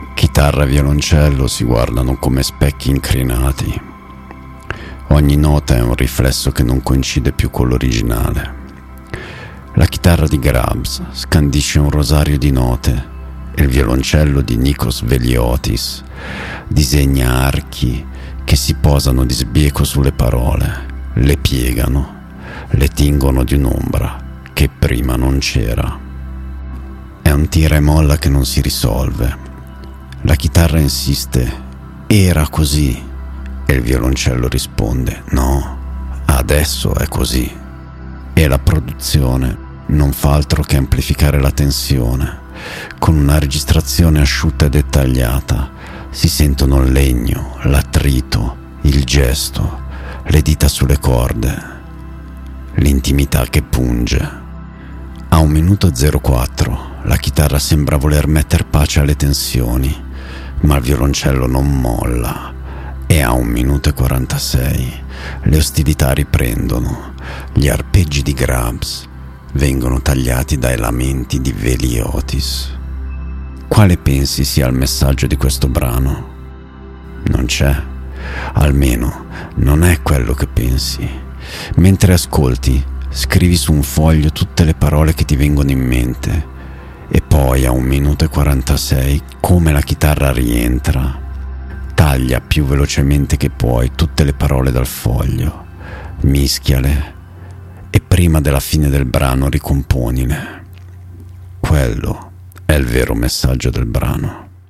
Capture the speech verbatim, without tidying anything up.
Chitarra e violoncello si guardano come specchi incrinati. Ogni nota è un riflesso che non coincide più con l'originale. La chitarra di Grubbs scandisce un rosario di note e il violoncello di Nikos Veliotis disegna archi che si posano di sbieco sulle parole, le piegano, le tingono di un'ombra che prima non c'era. È un tira e molla che non si risolve. La chitarra insiste: era così, e il violoncello risponde: no, adesso è così. E la produzione non fa altro che amplificare la tensione. Con una registrazione asciutta e dettagliata si sentono il legno, l'attrito, il gesto, le dita sulle corde, l'intimità che punge. A un minuto zero quattro la chitarra sembra voler metter pace alle tensioni, ma il violoncello non molla, e a un minuto e quarantasei le ostilità riprendono. Gli arpeggi di Grubbs vengono tagliati dai lamenti di Veliotis. Quale pensi sia il messaggio di questo brano? Non c'è, almeno non è quello che pensi. Mentre ascolti, scrivi su un foglio tutte le parole che ti vengono in mente, e poi a un minuto e quarantasei, come la chitarra rientra, taglia più velocemente che puoi tutte le parole dal foglio, mischiale e prima della fine del brano ricomponile. Quello è il vero messaggio del brano.